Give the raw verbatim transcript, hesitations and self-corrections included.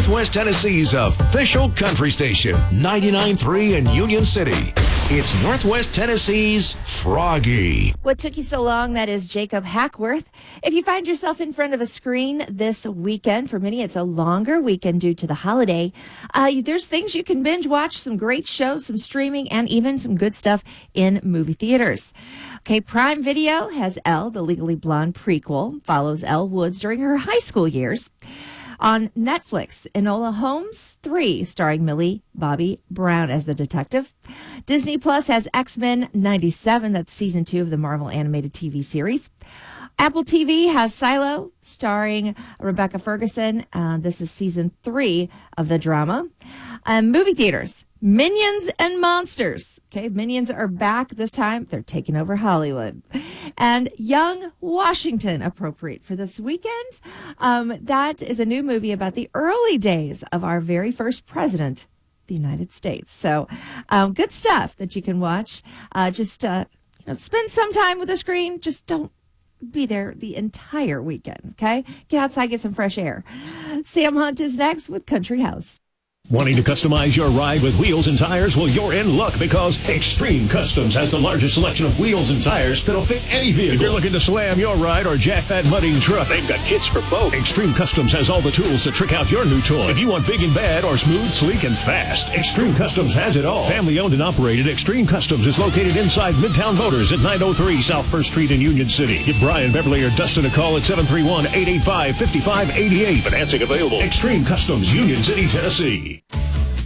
Northwest Tennessee's official country station, ninety-nine point three in Union City. It's Northwest Tennessee's Froggy. What took you so long? That is Jacob Hackworth. If you find yourself in front of a screen this weekend, for many it's a longer weekend due to the holiday, uh, there's things you can binge watch, some great shows, some streaming, and even some good stuff in movie theaters. Okay, Prime Video has Elle, the Legally Blonde prequel, follows Elle Woods during her high school years. On Netflix, Enola Holmes three, starring Millie Bobby Brown as the detective. Disney Plus has X-Men ninety-seven, that's season two of the Marvel animated T V series. Apple T V has Silo, starring Rebecca Ferguson. Uh, this is season three of the drama. Um, movie theaters, Minions and Monsters. Okay, Minions are back this time. They're taking over Hollywood. And Young Washington, appropriate for this weekend. Um, that is a new movie about the early days of our very first president, the United States. So um, good stuff that you can watch. Uh, just uh, you know, spend some time with the screen. Just don't be there the entire weekend, okay? Get outside, get some fresh air. Sam Hunt is next with Country House. Wanting to customize your ride with wheels and tires? Well, you're in luck because Extreme Customs has the largest selection of wheels and tires that'll fit any vehicle. If you're looking to slam your ride or jack that mudding truck, they've got kits for both. Extreme Customs has all the tools to trick out your new toy. If you want big and bad or smooth, sleek, and fast, Extreme Customs has it all. Family owned and operated, Extreme Customs is located inside Midtown Motors at nine oh three South First Street in Union City. Give Brian, Beverly, or Dustin a call at seven three one, eight eight five, five five eight eight. Financing available. Extreme Customs, Union City, Tennessee.